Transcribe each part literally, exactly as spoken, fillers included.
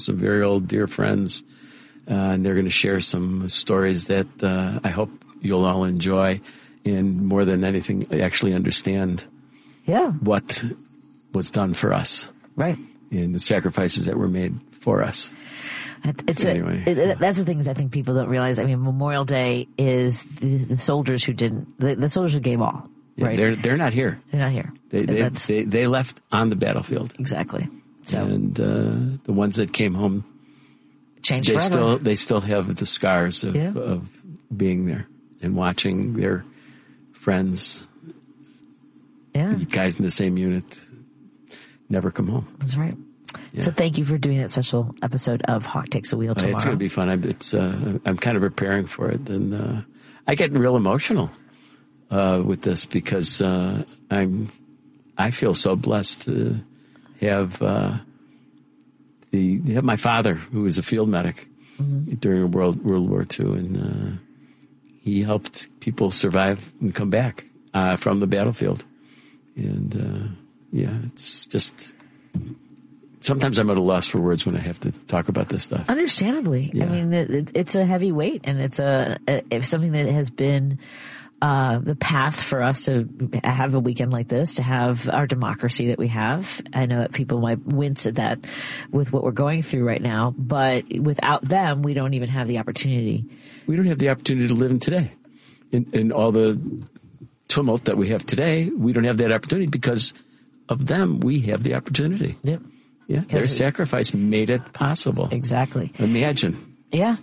some very old dear friends, uh, and they're going to share some stories that uh, I hope you'll all enjoy, and more than anything, actually understand yeah. what was done for us. Right. And the sacrifices that were made for us. It's so a, anyway, it, so. That's the things I think people don't realize. I mean, Memorial Day is the, the soldiers who didn't, the, the soldiers who gave all. Yeah, right? They're they're not here. They're not here. They they, they they left on the battlefield. Exactly. So and uh, the ones that came home, changed they forever. still they still have the scars of, yeah. of being there and watching their friends, yeah, guys in the same unit, never come home. That's right. Yeah. So thank you for doing that special episode of Hawk Takes a Wheel tomorrow. Uh, it's going to be fun. I'm, it's, uh, I'm kind of preparing for it. And uh, I get real emotional uh, with this because uh, I'm, I feel so blessed to have uh, the have my father, who was a field medic mm-hmm. during World World War Two, and uh, he helped people survive and come back uh, from the battlefield. And uh, yeah, it's just. Sometimes I'm at a loss for words when I have to talk about this stuff. Understandably. Yeah. I mean, it, it's a heavy weight, and it's a, a something that has been uh, the path for us to have a weekend like this, to have our democracy that we have. I know that people might wince at that with what we're going through right now, but without them, we don't even have the opportunity. We don't have the opportunity to live in today. In, in all the tumult that we have today, we don't have that opportunity because of them. We have the opportunity. Yep. Yeah, their sacrifice made it possible. Exactly. Imagine. Yeah.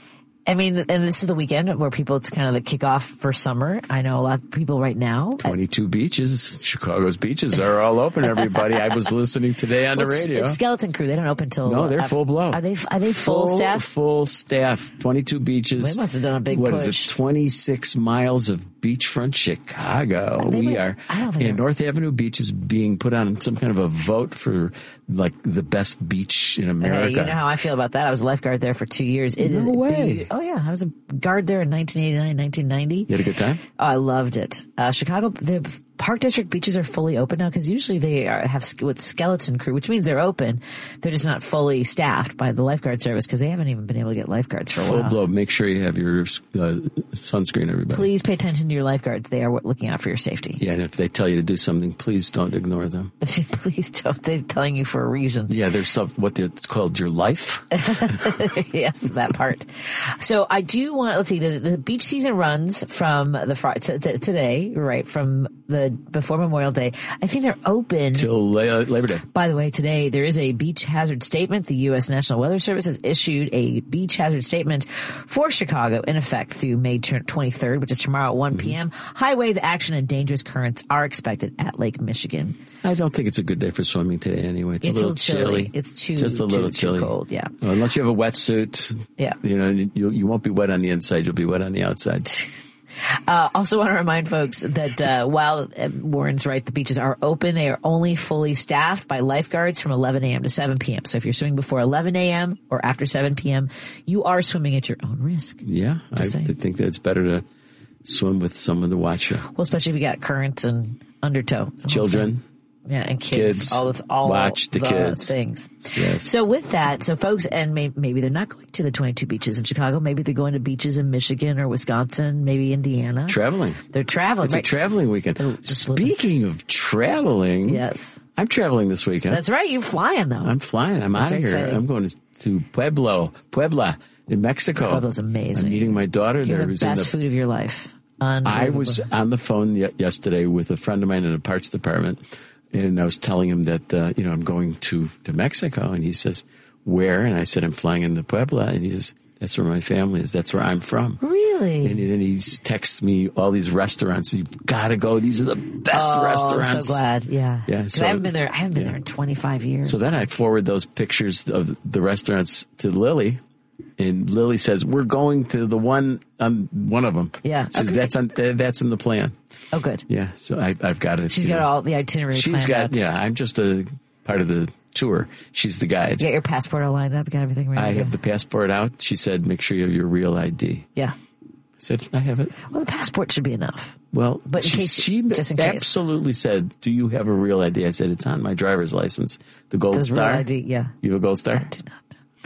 I mean, and this is the weekend where people, it's kind of the kickoff for summer. I know a lot of people right now. twenty-two beaches. Chicago's beaches are all open, everybody. I was listening today on well, the radio. It's Skeleton Crew. They don't open till. No, they're after, full blow. Are they, are they full, full staff? Full staff. twenty-two beaches. They must have done a big what push. What is it? twenty-six miles of beachfront Chicago. They we might, are. I don't think and North Avenue Beach is being put on some kind of a vote for like the best beach in America. Hey, you know how I feel about that. I was a lifeguard there for two years. It no is way. Big, oh yeah, I was a guard there in nineteen eighty-nine, nineteen ninety. You had a good time? Oh, I loved it. Uh, Chicago, the Park District beaches are fully open now because usually they are, have with Skeleton Crew, which means they're open. They're just not fully staffed by the lifeguard service because they haven't even been able to get lifeguards for a Full while. blow. Make sure you have your uh, sunscreen, everybody. Please pay attention to your lifeguards. They are looking out for your safety. Yeah, and if they tell you to do something, please don't ignore them. Please don't. They're telling you for a reason. Yeah, there's some, what it's called, your life. Yes, that part. So I do want, let's see, the, the beach season runs from the fr- t- t- today, right, from the before Memorial Day. I think they're open till la- Labor Day. By the way, today there is a beach hazard statement. The U S National Weather Service has issued a beach hazard statement for Chicago in effect through May twenty-third, which is tomorrow at one p.m. Mm-hmm. High wave action and dangerous currents are expected at Lake Michigan. I don't think it's a good day for swimming today anyway. It's, it's a little chilly. chilly. It's too, just a little too, chilly. Too cold, yeah. Well, unless you have a wetsuit, yeah. you know, you, you won't be wet on the inside. You'll be wet on the outside. Uh, also want to remind folks that uh, while uh, Warren's right, the beaches are open. They are only fully staffed by lifeguards from eleven a.m. to seven p.m. So if you're swimming before eleven a.m. or after seven p.m., you are swimming at your own risk. Yeah, I saying. think that it's better to swim with someone to watch you. Well, especially if you got currents and undertow. Children. Yeah, and kids, kids all the all watch the, the kids things. Yes. So with that, so folks, and may, maybe they're not going to the twenty-two beaches in Chicago. Maybe they're going to beaches in Michigan or Wisconsin, maybe Indiana. Traveling. They're traveling. It's right? a traveling weekend. Speaking of traveling, yes, I'm traveling this weekend. That's right. You're flying though. I'm flying. I'm That's out of here. exciting. I'm going to, to Pueblo, Puebla, in Mexico. Puebla's amazing. I'm meeting my daughter You're there. the who's best in the, food of your life. I was on the phone y- yesterday with a friend of mine in the parts department. And I was telling him that, uh, you know, I'm going to, to Mexico. And he says, where? And I said, I'm flying into Puebla. And he says, that's where my family is. That's where I'm from. Really? And then he texts me all these restaurants. You've got to go. These are the best oh, restaurants. I'm so glad. Yeah. Yeah. So I haven't been there. I haven't been yeah. there in twenty-five years. So then I forward those pictures of the restaurants to Lily. And Lily says, we're going to the one, um, one of them. Yeah. She says, okay. that's, on, uh, that's in the plan. Oh, good. Yeah. So I, I've got it. She's got know. all the itinerary She's planned got, out. yeah, I'm just a part of the tour. She's the guide. You got your passport all lined up? You got everything ready? I have the passport out. She said, make sure you have your real I D. Yeah. I said, I have it. Well, the passport should be enough. Well, but in she, case, she just in case. absolutely said, do you have a real I D? I said, it's on my driver's license. The gold Does star? real I D, yeah. You have a gold star? I do not.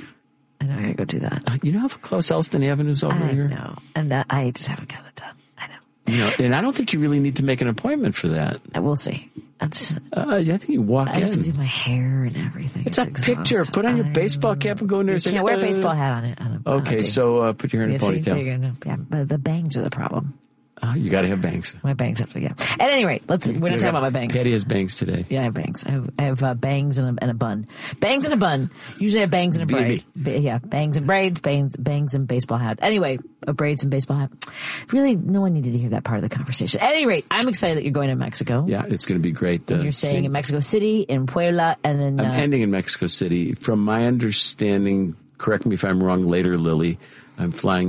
go do that. Uh, you know how close Elston Avenue's over I here? I know. And that, I just haven't got it done. I know. You know, and I don't think you really need to make an appointment for that. Uh, We'll see. That's, Uh, I think you walk I have to do in. my hair and everything. It's a picture. exhausting. Put on your I baseball cap and go in there You and say, can't wear a uh, baseball hat on it. On a, on a Okay, tee. so uh, put your hair in Yeah, a see, there ponytail. you go. Yeah, but the bangs are the problem. Uh, you got to have bangs. My bangs have to, yeah. At any rate, let's, we're not talking about my bangs. Patty has bangs today. Yeah, I have bangs. I have, I have uh, bangs and a, and a bun. Bangs and a bun. Usually I have bangs and a braid. Ba- yeah, bangs and braids, bangs, bangs and baseball hat. Anyway, a braids and baseball hat. Really, no one needed to hear that part of the conversation. At any rate, I'm excited that you're going to Mexico. Yeah, it's going to be great. Uh, You're staying in Mexico City, in Puebla, and then... I'm uh, ending in Mexico City. From my understanding, correct me if I'm wrong later, Lily, I'm flying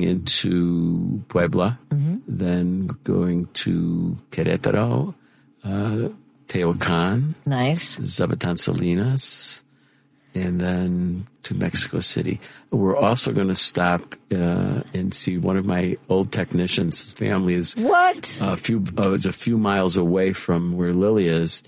into Puebla, Mm-hmm. then going to Querétaro, uh, Tehuacan, nice. Zabatan Salinas, and then to Mexico City. We're also going to stop uh, and see one of my old technicians. His family is What? a few uh, it's a few miles away from where Lily is,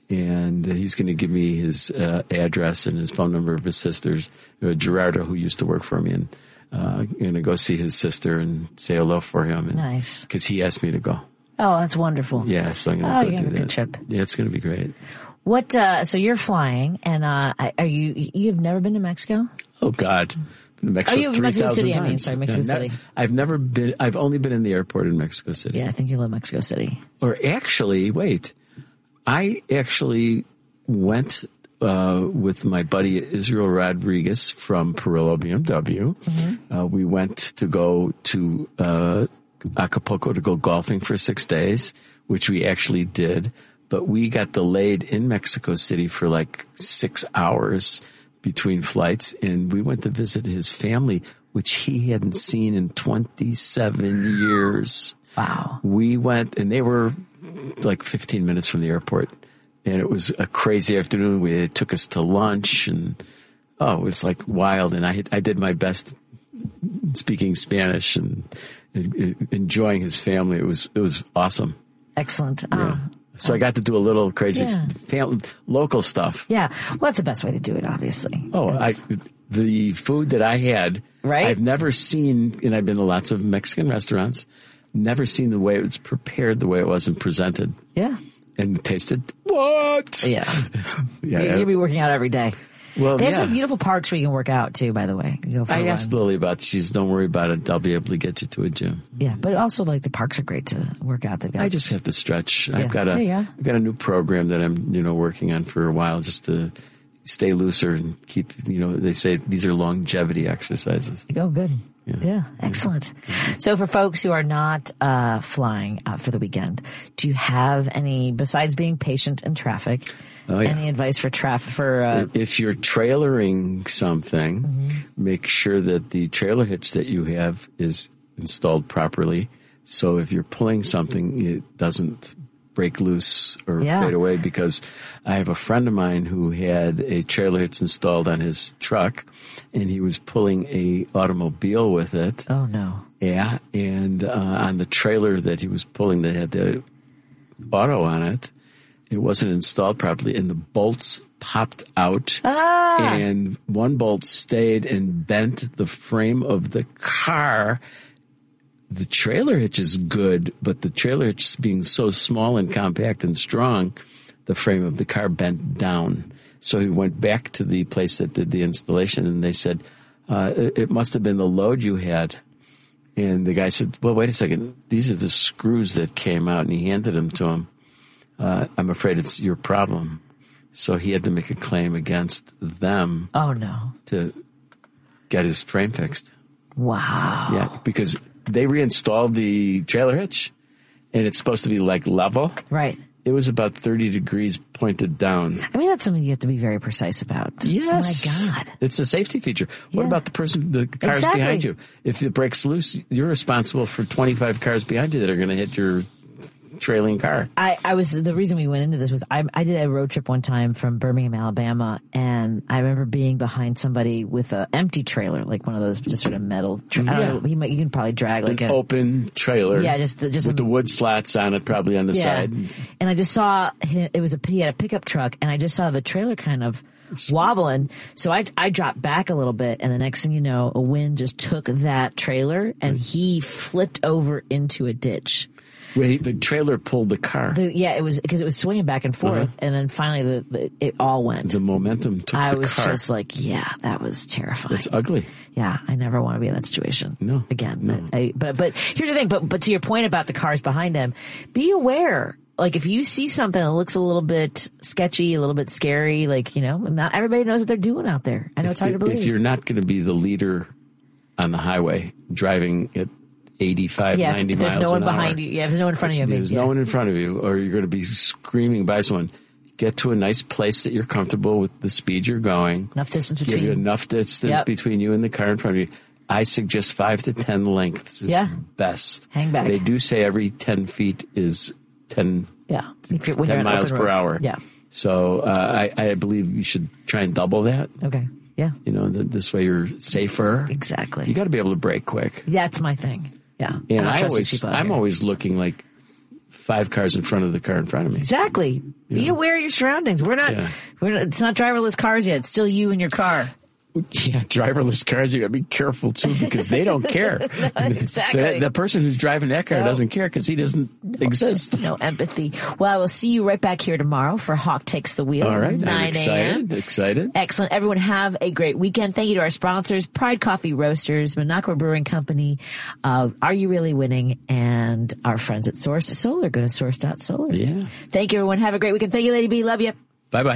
and he's going to give me his uh, address and his phone number of his sisters, uh, Gerardo, who used to work for me, and uh, going to go see his sister and say hello for him. And, Nice. because he asked me to go. Oh, that's wonderful. Yeah, so I'm going Oh, to you go have do a good that. trip. Yeah, it's going to be great. What, uh, so you're flying, and, uh, are you, you've never been to Mexico? Oh God. Been to Mexico Oh, you have three Mexico thousand City, I times. mean, sorry, Mexico I've City. I've never been. I've only been in the airport in Mexico City. Yeah, I think you live in Mexico City. Or actually, wait, I actually went uh, with my buddy Israel Rodriguez from Perillo B M W. Mm-hmm. Uh, we went to go to uh, Acapulco to go golfing for six days, which we actually did. But we got delayed in Mexico City for like six hours between flights, and we went to visit his family, which he hadn't seen in twenty-seven years. Wow. We went, and they were like fifteen minutes from the airport, and it was a crazy afternoon. We, they took us to lunch, and oh, it was like wild. And I I did my best speaking Spanish and, and enjoying his family. It was it was awesome. Excellent. Yeah. Um, So I got to do a little crazy Yeah. fam- local stuff. yeah. Well, that's the best way to do it, obviously. Oh, I, It's- the food that I had, Right? I've never seen, and I've been to lots of Mexican restaurants, never seen the way it was prepared, the way it was and presented, yeah. and it tasted what? Yeah. Yeah, You- You'll be working out every day. well, They have yeah. some beautiful parks where you can work out too, by the way. You go for I a asked run. Lily about. She says, "Don't worry about it. I'll be able to get you to a gym." Yeah, but also like the parks are great to work out. They've got I just have to stretch. Yeah. I've got a, There you go. I've got a new program that I'm, you know, working on for a while, just to stay looser and keep, you know, they say these are longevity exercises. Oh, good. Yeah. Yeah, excellent. So for folks who are not uh, flying out for the weekend, do you have any, besides being patient in traffic, Oh, yeah. any advice for traffic for? Uh, If you're trailering something, Mm-hmm. make sure that the trailer hitch that you have is installed properly. So if you're pulling something, it doesn't break loose or Yeah. fade away, because I have a friend of mine who had a trailer hitch installed on his truck, and he was pulling a automobile with it. oh no! Yeah, and uh, on the trailer that he was pulling that had the auto on it, it wasn't installed properly, and the bolts popped out, Ah! and one bolt stayed and bent the frame of the car. The trailer hitch is good, but the trailer hitch being so small and compact and strong, the frame of the car bent down. So he went back to the place that did the installation, and they said, uh, it, it must have been the load you had. And the guy said, well, wait a second. These are the screws that came out, and he handed them to him. Uh, I'm afraid it's your problem. So he had to make a claim against them Oh no! to get his frame fixed. Wow! Yeah, because they reinstalled the trailer hitch, and it's supposed to be like level. Right. It was about thirty degrees pointed down. I mean, that's something you have to be very precise about. Yes. Oh my God. It's a safety feature. What Yeah. about the person, the cars Exactly. behind you? If it breaks loose, you're responsible for twenty-five cars behind you that are going to hit your trailing car. I, I was, the reason we went into this was I, I did a road trip one time from Birmingham, Alabama, and I remember being behind somebody with an empty trailer, like one of those just sort of metal, tra- I Yeah. don't know, you, might, you can probably drag like An a, open trailer. yeah, just, the- just with a- the wood slats on it, probably on the yeah. side. And I just saw, hi- it was a, he had a pickup truck, and I just saw the trailer kind of wobbling. So I, I dropped back a little bit, and the next thing you know, a wind just took that trailer, and he flipped over into a ditch. Wait, the trailer pulled the car. The, yeah, it was because it was swinging back and forth, uh-huh. and then finally the, the, it all went. The momentum took I the car. I was just like, yeah, that was terrifying. It's ugly. Yeah, I never want to be in that situation. No. Again. No. I, but but here's the thing, but but to your point about the cars behind him, be aware. Like if you see something that looks a little bit sketchy, a little bit scary, like, you know, not everybody knows what they're doing out there. I know if, it's hard to believe. If you're not going to be the leader on the highway driving at eighty-five, yeah, ninety if miles there's no one an behind hour, you. Yeah, if there's no one in front of you. There's yeah. no one in front of you, or you're going to be screaming by someone. Get to a nice place that you're comfortable with the speed you're going. Enough distance between Give you you. enough distance yep. between you and the car in front of you. I suggest five to ten lengths is yeah. best. Hang back. They do say every ten feet is ten, yeah. if you're, when ten you're miles per road. hour. Yeah. So uh, I, I believe you should try and double that. Okay. Yeah. You know, th- this way you're safer. Exactly. You got to be able to brake quick. That's my thing. Yeah. And I always, I'm here. always looking like five cars in front of the car in front of me. Exactly. Be Yeah. aware of your surroundings. We're not, Yeah. we're not, it's not driverless cars yet. It's still you and your car. Yeah, driverless cars, you got to be careful too because they don't care. Exactly. The, the person who's driving that car no. doesn't care because he doesn't exist. No empathy. Well, I will see you right back here tomorrow for Hawk Takes the Wheel. All right, nine I'm excited. Excited. Excellent. Everyone have a great weekend. Thank you to our sponsors, Pride Coffee Roasters, Minocqua Brewing Company, uh, Are You Really Winning, and our friends at Source Solar. Go to source dot solar. Yeah. Thank you, everyone. Have a great weekend. Thank you, Lady B. Love you. Bye-bye.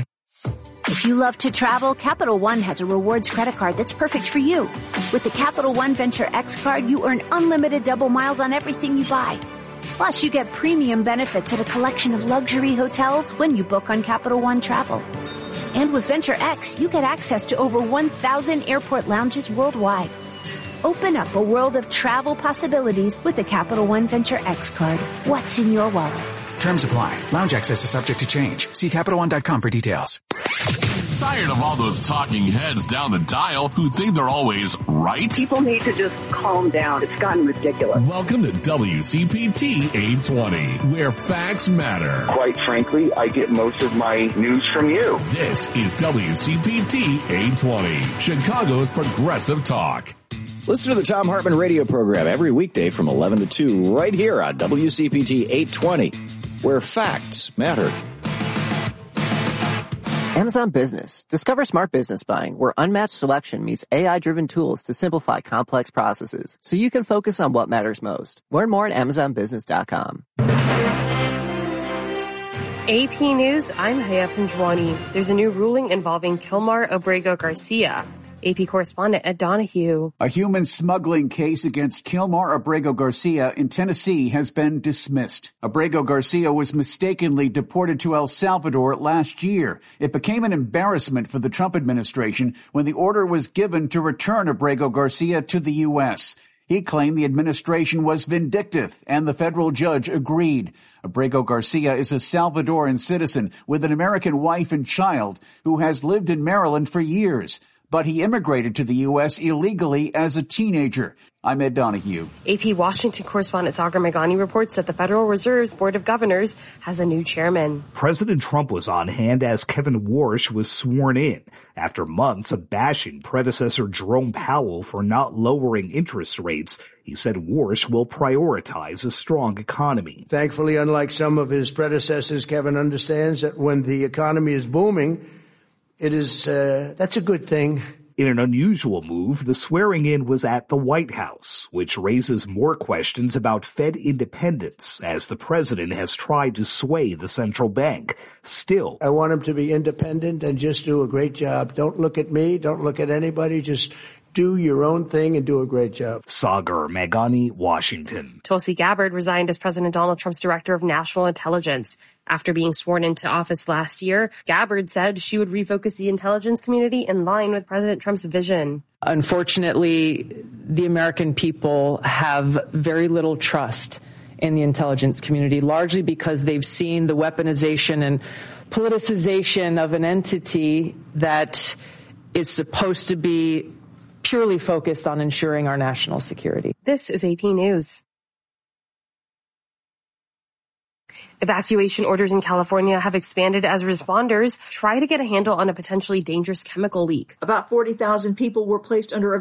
If you love to travel, Capital One has a rewards credit card that's perfect for you. With the Capital One Venture X card, you earn unlimited double miles on everything you buy. Plus, you get premium benefits at a collection of luxury hotels when you book on Capital One Travel. And with Venture X, you get access to over one thousand airport lounges worldwide. Open up a world of travel possibilities with the Capital One Venture X card. What's in your wallet? Terms apply. Lounge access is subject to change. See Capital One dot com for details. Tired of all those talking heads down the dial who think they're always right? People need to just calm down. It's gotten ridiculous. Welcome to W C P T eight twenty, where facts matter. Quite frankly, I get most of my news from you. This is W C P T eight twenty, Chicago's progressive talk. Listen to the Thom Hartmann radio program every weekday from eleven to two right here on W C P T eight twenty, where facts matter. Amazon Business. Discover smart business buying where unmatched selection meets A I-driven tools to simplify complex processes so you can focus on what matters most. Learn more at amazon business dot com. A P News, I'm Haya Panjwani. There's a new ruling involving Kilmar Abrego Garcia. A P correspondent Ed Donahue. A human smuggling case against Kilmar Abrego Garcia in Tennessee has been dismissed. Abrego Garcia was mistakenly deported to El Salvador last year. It became an embarrassment for the Trump administration when the order was given to return Abrego Garcia to the U S. He claimed the administration was vindictive, and the federal judge agreed. Abrego Garcia is a Salvadoran citizen with an American wife and child who has lived in Maryland for years. But he immigrated to the U S illegally as a teenager. I'm Ed Donahue. A P Washington correspondent Sagar Meghani reports that the Federal Reserve's Board of Governors has a new chairman. President Trump was on hand as Kevin Warsh was sworn in after months of bashing predecessor Jerome Powell for not lowering interest rates. He said Warsh will prioritize a strong economy. Thankfully, unlike some of his predecessors, Kevin understands that when the economy is booming, It is, uh, that's a good thing. In an unusual move, the swearing in was at the White House, which raises more questions about Fed independence as the president has tried to sway the central bank. Still, I want him to be independent and just do a great job. Don't look at me. Don't look at anybody. Just do your own thing and do a great job. Sagar Meghani, Washington. Tulsi Gabbard resigned as President Donald Trump's Director of National Intelligence. After being sworn into office last year, Gabbard said she would refocus the intelligence community in line with President Trump's vision. Unfortunately, the American people have very little trust in the intelligence community, largely because they've seen the weaponization and politicization of an entity that is supposed to be purely focused on ensuring our national security. This is A P News. Evacuation orders in California have expanded as responders try to get a handle on a potentially dangerous chemical leak. About forty thousand people were placed under